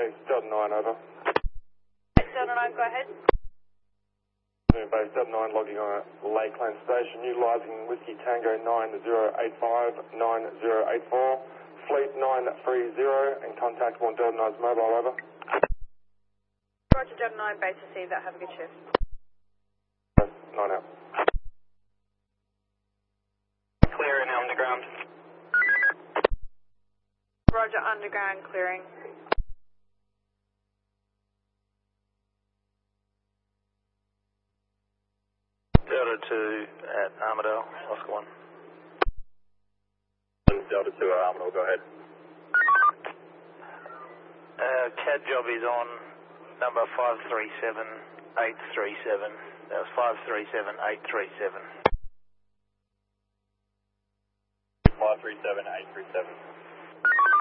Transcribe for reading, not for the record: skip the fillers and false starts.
Base Delta 9, over. Delta 9, go ahead. Base Delta 9 logging on at Lakeland Station, utilising Whiskey Tango 9085 9084, Fleet 930, and contact one Delta 9's mobile, over. Roger, Delta 9, base received that. Have a good shift. 9 out. Clear and underground. Roger, underground clearing. Delta 2 at Armadale, Oscar 1. Delta 2 at Armadale, go ahead. CAD job is on number 537837. That was 537837. 537837.